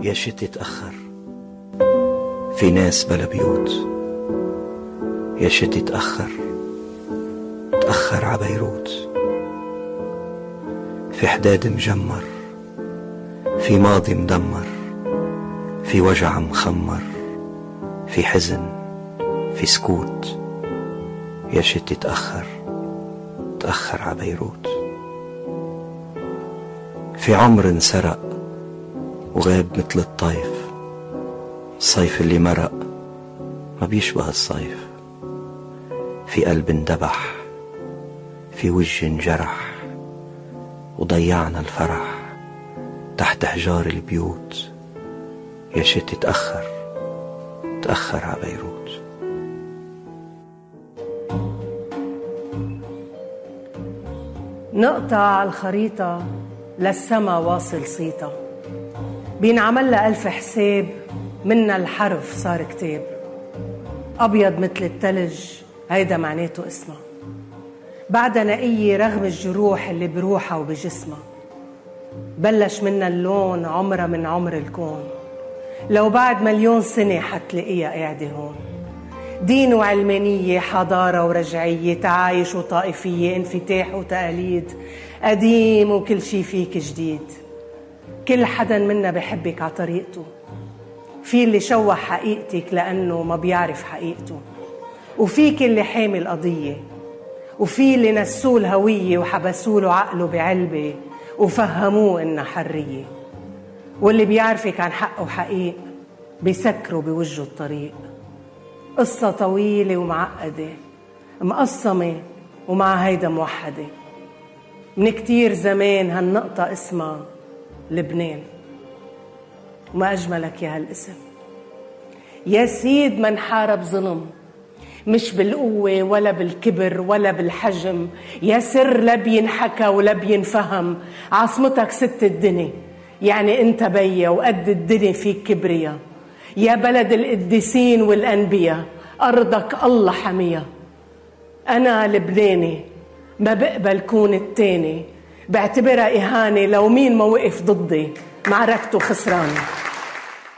يا شتي تأخر، في ناس بلا بيوت. يا شتي تأخر، تأخر ع بيروت. في حداد مجمر، في ماضي مدمر، في وجع مخمر، في حزن، في سكوت. يا شتي تأخر، تأخر ع بيروت. في عمر انسرق وغاب مثل الطيف، الصيف اللي مرق ما بيشبه الصيف. في قلب اندبح، في وجه انجرح، وضيعنا الفرح تحت حجار البيوت. يا شتي تأخر، تأخر ع بيروت. نقطة على الخريطة للسما واصل صيتا، بينعمل لها 1000 حساب، منا الحرف صار كتاب. أبيض مثل التلج هيدا معناته اسمها، بعدها نقية رغم الجروح اللي بروحها وبجسمها. بلش منا اللون عمرها من عمر الكون، لو بعد 1,000,000 سنة حتلاقيها قاعدة هون. دين وعلمانية، حضارة ورجعية، تعايش وطائفية، انفتاح وتقاليد، قديم وكل شي فيك جديد. كل حدا منا بحبك على طريقته، في اللي شوه حقيقتك لأنه ما بيعرف حقيقته، وفيك اللي حامل قضية، وفي اللي نسوه الهوية وحبسوله عقله بعلبة وفهموه إنها حرية، واللي بيعرفك عن حق وحقيق بيسكروا بوجه الطريق. قصة طويلة ومعقدة، مقسمة ومع هيدا موحدة. من كتير زمان هالنقطة اسمها لبنان، وما أجملك يا هالاسم. يا سيد من حارب ظلم، مش بالقوة ولا بالكبر ولا بالحجم. يا سر لا بينحكى ولا بينفهم. عاصمتك ست الدنيا، يعني انت بيا وقد الدنيا فيك كبريا. يا بلد القديسين والأنبياء، أرضك الله حميها. أنا لبناني، ما بقبل كون التاني، بعتبرها إهانة لو مين ما وقف ضدي، معركته خسرانة.